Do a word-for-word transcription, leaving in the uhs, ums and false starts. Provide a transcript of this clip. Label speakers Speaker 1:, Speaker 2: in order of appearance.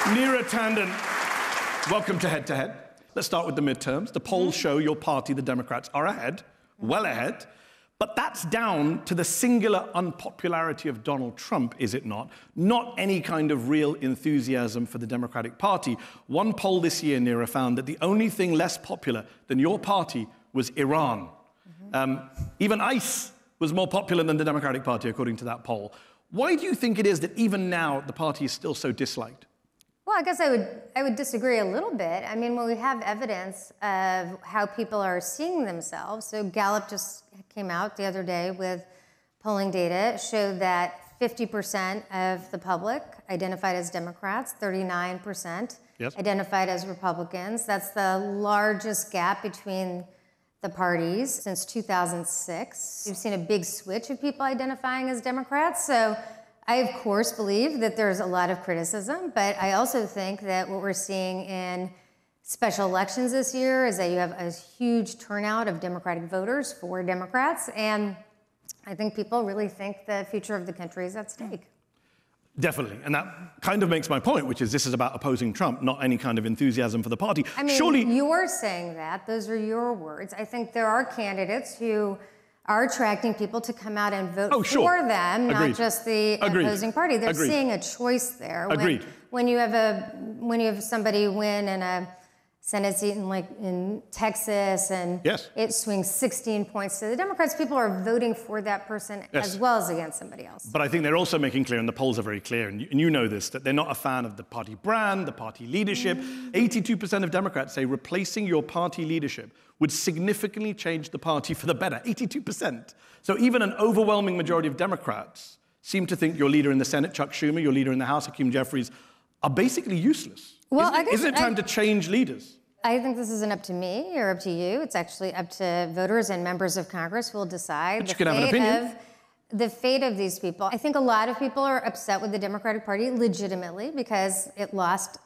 Speaker 1: Neera Tanden, welcome to Head to Head. Let's start with the midterms. The polls show your party, the Democrats, are ahead, well ahead. But that's down to the singular unpopularity of Donald Trump, is it not? Not any kind of real enthusiasm for the Democratic Party. One poll this year, Neera, found that the only thing less popular than your party was Iran. Mm-hmm. um, even ICE was more popular than the Democratic Party, according to that poll. Why do you think it is that even now the party is still so disliked?
Speaker 2: Well, I guess I would I would disagree a little bit. I mean, when we have evidence of how people are seeing themselves, so Gallup just came out the other day with polling data, showed that fifty percent of the public identified as Democrats, thirty-nine percent yes. identified as Republicans. That's the largest gap between the parties since two thousand six. We've seen a big switch of people identifying as Democrats, so I, of course, believe that there's a lot of criticism, but I also think that what we're seeing in special elections this year is that you have a huge turnout of Democratic voters for Democrats, and I think people really think the future of the country is at stake.
Speaker 1: Definitely, and that kind of makes my point, which is this is about opposing Trump, not any kind of enthusiasm for the party.
Speaker 2: I mean,
Speaker 1: Surely
Speaker 2: you're saying that, those are your words. I think there are candidates who are attracting people to come out and vote
Speaker 1: oh, sure.
Speaker 2: for them,
Speaker 1: Agreed.
Speaker 2: not just the
Speaker 1: Agreed.
Speaker 2: opposing party. They're
Speaker 1: Agreed.
Speaker 2: seeing a choice there.
Speaker 1: Agreed.
Speaker 2: When, when you have a when you have somebody win in a Senate seat in like in Texas and
Speaker 1: yes.
Speaker 2: it swings sixteen points to the Democrats, people are voting for that person yes. as well as against somebody else.
Speaker 1: But I think they're also making clear, and the polls are very clear, and you, and you know this, that they're not a fan of the party brand, the party leadership. eighty-two percent of Democrats say replacing your party leadership would significantly change the party for the better. eighty-two percent. So even an overwhelming majority of Democrats seem to think your leader in the Senate, Chuck Schumer, your leader in the House, Hakeem Jeffries, are basically useless.
Speaker 2: Well,
Speaker 1: isn't,
Speaker 2: I guess
Speaker 1: isn't it time
Speaker 2: I,
Speaker 1: to change leaders?
Speaker 2: I think this isn't up to me or up to you. It's actually up to voters and members of Congress who will decide
Speaker 1: but
Speaker 2: the
Speaker 1: you can have an
Speaker 2: fate
Speaker 1: opinion.
Speaker 2: of the fate of these people. I think a lot of people are upset with the Democratic Party legitimately because it lost